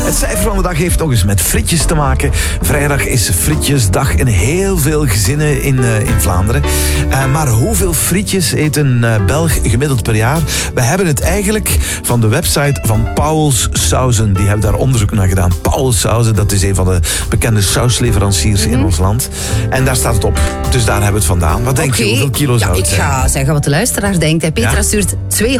Het cijfer van de dag heeft nog eens met frietjes te maken. Vrijdag is frietjesdag in heel veel gezinnen in Vlaanderen. Maar hoeveel frietjes eet een Belg gemiddeld per jaar? We hebben het eigenlijk van de website van Pauwels Sauzen. Die hebben daar onderzoek naar gedaan. Pauwels Sauzen, dat is een van de bekende sausleveranciers in ons land. En daar staat het op. Dus daar hebben we het vandaan. Wat denk je? Hoeveel kilo zou het zijn? Ik ga zeggen wat de luisteraar denkt. Petra stuurt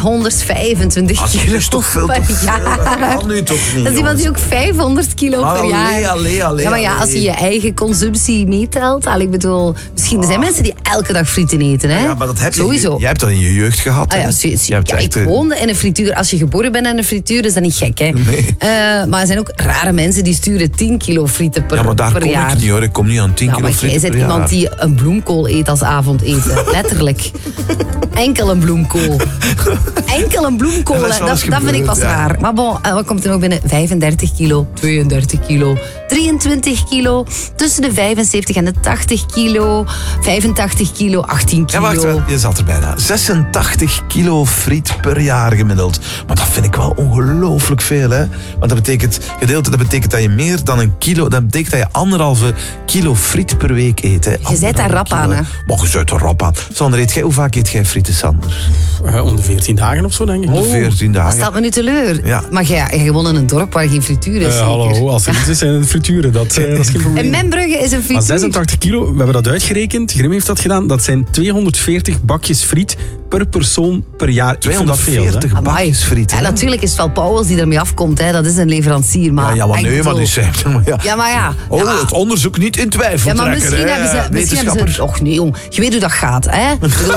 225 kilo. Dat is toch veel te veel. Dat kan nu toch niet. Dat is iemand die ook 500 kilo per jaar. Allee. Ja, maar als je je eigen consumptie meetelt. Ik bedoel, misschien er zijn mensen die elke dag frieten eten. Hè? Ja, maar dat heb je. Sowieso. Jij hebt dat in je jeugd gehad. Ik woonde in een frituur. Als je geboren bent in een frituur, is dat niet gek. Hè? Nee. Maar er zijn ook rare mensen die sturen 10 kilo frieten per jaar. Ja, maar daar kom ik niet hoor. Ik kom niet aan 10 kilo frieten per jaar. Jij bent iemand die een bloemkool eet als avondeten. Letterlijk. Enkel een bloemkool. Enkel een bloemkool. Dat vind ik pas raar. Maar bon, wat komt er nog binnen? 35 kilo, 32 kilo, 23 kilo, tussen de 75 en de 80 kilo, 85 kilo, 18 kilo. Ja, wacht, je zat er bijna. 86 kilo friet per jaar gemiddeld. Maar dat vind ik wel ongelooflijk veel, hè. Want dat betekent dat je meer dan een kilo... Dat betekent dat je 1,5 kilo friet per week eet, hè. Je bent daar rap aan, hè. Maar je bent er rap aan. Sander, hoe vaak eet jij frieten, Sander? Om de 14 dagen of zo, denk ik. 14 dagen. Dat stelt me nu teleur. Ja. Maar jij gewonnen in een dorp waar geen frituur is, zeker? Hallo, als er iets is, zijn het frituren. Dat is geen probleem. En Membrugge is een frituur. Maar 86 kilo, we hebben dat uitgerekend. Grim heeft dat gedaan. Dat zijn 240 bakjes friet per persoon per jaar. 240 bakjes friet. Ja, natuurlijk is het wel Pauwels die ermee afkomt. Hè. Dat is een leverancier. Maar maar nu zegt ja. Het onderzoek niet in twijfel trekken. Misschien hebben ze... Och nee, jong. Je weet hoe dat gaat. Hè?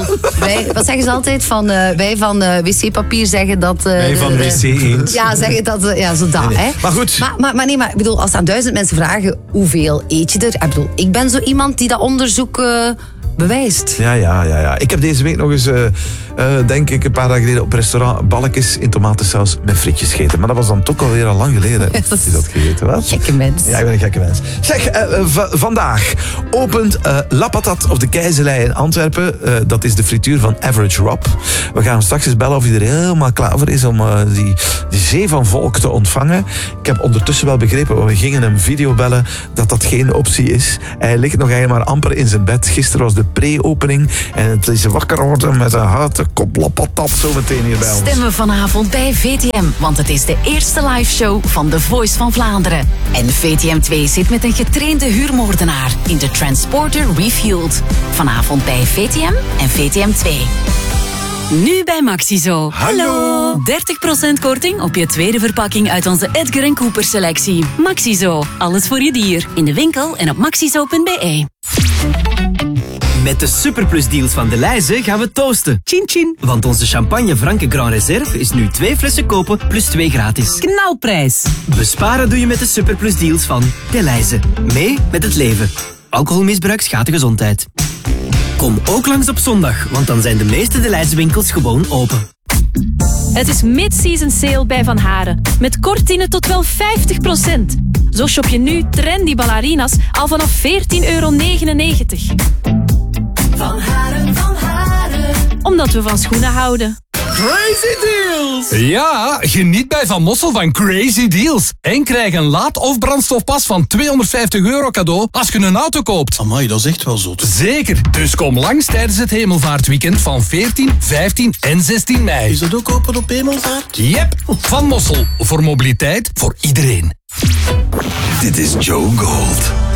Wat zeggen ze altijd? Wij van wc-papier zeggen dat... wij van wc eens. Ja, zeggen dat... zo dat, nee. hè. Maar goed. Maar ik bedoel, als aan 1000 mensen vragen hoeveel eet je er? Ik ben zo iemand die dat onderzoek... bewijst. Ja. Ik heb deze week nog eens, denk ik, een paar dagen geleden op restaurant balkjes in tomatensaus met frietjes gegeten. Maar dat was dan toch alweer al lang geleden dat je dat gegeten was. Gekke mens. Ja, ik ben een gekke mens. Zeg, vandaag opent La Patat of de Keizerlei in Antwerpen. Dat is de frituur van Average Rob. We gaan hem straks eens bellen of hij er helemaal klaar voor is om die zee van volk te ontvangen. Ik heb ondertussen wel begrepen, want we gingen hem video bellen, dat geen optie is. Hij ligt nog eigenlijk maar amper in zijn bed. Gisteren was de pre-opening en het is wakker worden met een houten kop La Patat zo meteen hier bij ons. Stemmen vanavond bij VTM, want het is de eerste liveshow van The Voice van Vlaanderen. En VTM 2 zit met een getrainde huurmoordenaar in de Transporter Refueled. Vanavond bij VTM en VTM 2. Nu bij Maxizo. Hallo. 30% korting op je tweede verpakking uit onze Edgar & Cooper selectie. Maxizo, alles voor je dier. In de winkel en op maxizo.be. Met de Superplus deals van Delhaize gaan we toosten. Chin chin. Want onze champagne Franke Grand Reserve is nu 2 flessen kopen plus 2 gratis. Knalprijs. Besparen doe je met de Superplus deals van Delhaize. Mee met het leven. Alcoholmisbruik schaadt de gezondheid. Kom ook langs op zondag, want dan zijn de meeste Delhaize winkels gewoon open. Het is mid-season sale bij Van Haren. Met kortingen tot wel 50%. Zo shop je nu trendy ballerinas al vanaf €14,99. Van Haren, Van Haren. Omdat we van schoenen houden. Crazy deals! Ja, geniet bij Van Mossel van Crazy Deals. En krijg een laad- of brandstofpas van €250 cadeau als je een auto koopt. Amai, dat is echt wel zot. Zeker, dus kom langs tijdens het Hemelvaartweekend van 14, 15 en 16 mei. Is dat ook open op Hemelvaart? Yep, Van Mossel. Voor mobiliteit, voor iedereen. Dit is Joe Gold.